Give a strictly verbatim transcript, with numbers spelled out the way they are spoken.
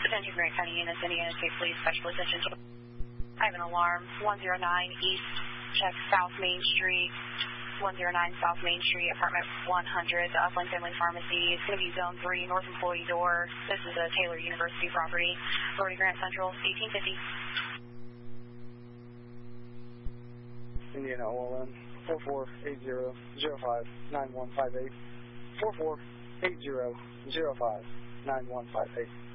Attention Grant County units, Indiana State Police, special attention to... I have an alarm, one oh nine East, check South Main Street, one oh nine South Main Street, apartment one hundred, the Upland Family Pharmacy. It's going to be zone three, north employee door. This is a Taylor University property. Florida Grant Central, eighteen fifty. Indiana O L N, four four eight zero zero five nine one five eight, four four eight zero zero five nine one five eight.